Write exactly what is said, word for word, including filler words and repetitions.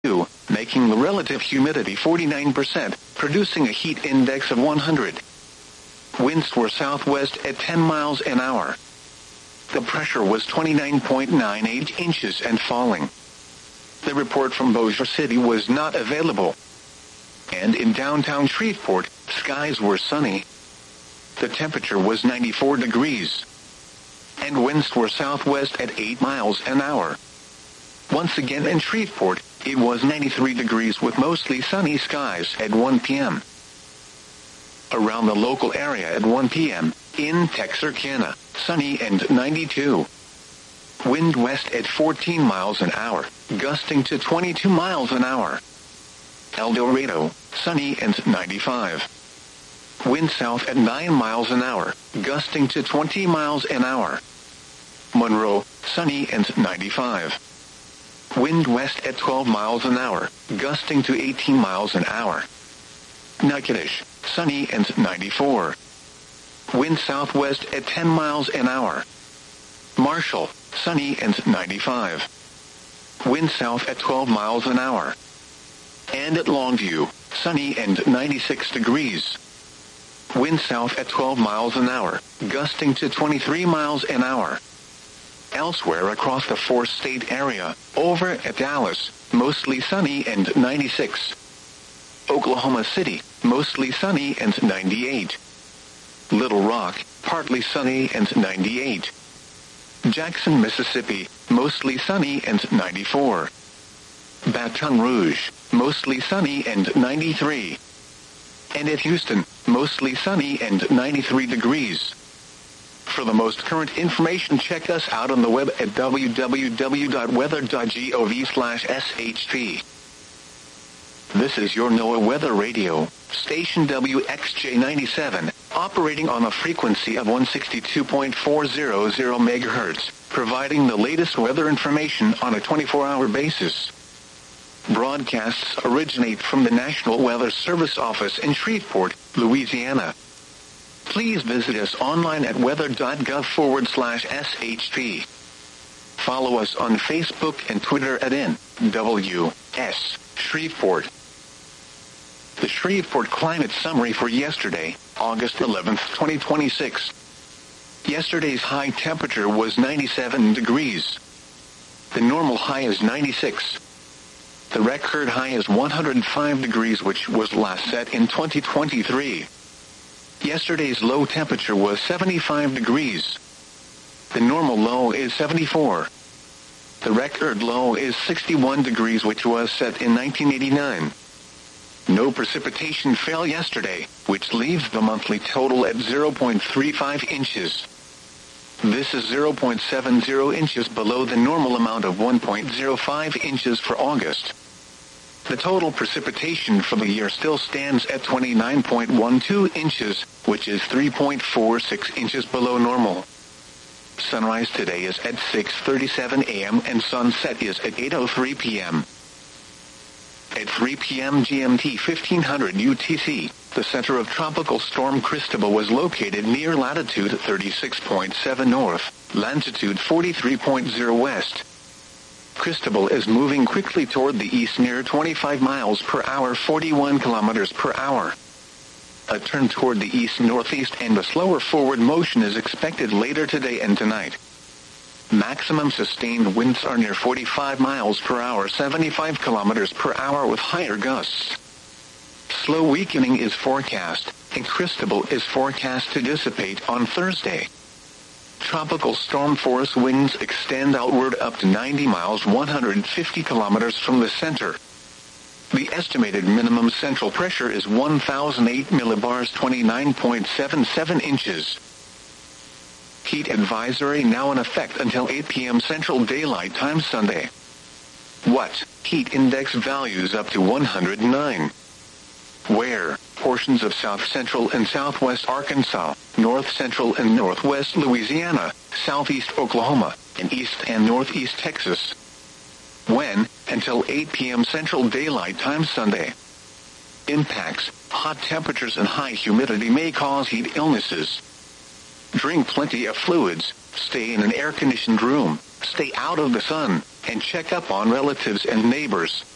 making the relative humidity forty-nine percent, producing a heat index of one hundred. Winds were southwest at ten miles an hour. The pressure was twenty-nine point nine eight inches and falling. The report from Bossier City was not available. And in downtown Shreveport, skies were sunny. The temperature was ninety-four degrees. And winds were southwest at eight miles an hour. Once again in Shreveport, it was ninety-three degrees with mostly sunny skies at one p.m. Around the local area at one p.m., in Texarkana, sunny and ninety-two. Wind west at fourteen miles an hour, gusting to twenty-two miles an hour. El Dorado, sunny and ninety-five. Wind south at nine miles an hour, gusting to twenty miles an hour. Monroe, sunny and ninety-five. Wind west at twelve miles an hour, gusting to eighteen miles an hour. Natchitoches, sunny and ninety-four. Wind southwest at ten miles an hour. Marshall, sunny and ninety-five. Wind south at twelve miles an hour. And at Longview, sunny and ninety-six degrees. Wind south at twelve miles an hour, gusting to twenty-three miles an hour. Elsewhere across the four-state area, over at Dallas, mostly sunny and ninety-six. Oklahoma City, mostly sunny and ninety-eight. Little Rock, partly sunny and ninety-eight. Jackson, Mississippi, mostly sunny and ninety-four. Baton Rouge, mostly sunny and ninety-three. And at Houston, mostly sunny and ninety-three degrees. For the most current information, check us out on the web at w w w dot weather dot gov slash s h p. This is your NOAA Weather Radio, station W X J ninety-seven, operating on a frequency of one sixty-two point four hundred megahertz, providing the latest weather information on a twenty-four hour basis. Broadcasts originate from the National Weather Service office in Shreveport, Louisiana. Please visit us online at weather.gov forward slash shp. Follow us on Facebook and Twitter at N W S Shreveport. The Shreveport Climate Summary for yesterday, August eleventh, twenty twenty-six. Yesterday's high temperature was ninety-seven degrees. The normal high is ninety-six. The record high is one hundred five degrees, which was last set in twenty twenty-three. Yesterday's low temperature was seventy-five degrees. The normal low is seventy-four. The record low is sixty-one degrees, which was set in nineteen eighty-nine. No precipitation fell yesterday, which leaves the monthly total at zero point three five inches. This is zero point seven zero inches below the normal amount of one point zero five inches for August. The total precipitation for the year still stands at twenty-nine point one two inches, which is three point four six inches below normal. Sunrise today is at six thirty-seven a.m. and sunset is at eight oh three p.m. At three p.m. G M T fifteen hundred U T C, the center of Tropical Storm Cristobal was located near latitude thirty-six point seven north, longitude forty-three point zero west. Cristobal is moving quickly toward the east near twenty-five miles per hour, forty-one kilometers per hour. A turn toward the east-northeast and a slower forward motion is expected later today and tonight. Maximum sustained winds are near forty-five miles per hour, seventy-five kilometers per hour with higher gusts. Slow weakening is forecast, and Cristobal is forecast to dissipate on Thursday. Tropical storm force winds extend outward up to ninety miles, one hundred fifty kilometers from the center. The estimated minimum central pressure is one thousand eight millibars, twenty-nine point seven seven inches. Heat advisory now in effect until eight p.m. Central Daylight Time Sunday. What? Heat index values up to one hundred nine. Where? Portions of south-central and southwest Arkansas, north-central and northwest Louisiana, southeast Oklahoma, and east and northeast Texas. When? Until eight p.m. Central Daylight Time Sunday. Impacts: hot temperatures and high humidity may cause heat illnesses. Drink plenty of fluids, stay in an air-conditioned room, stay out of the sun, and check up on relatives and neighbors.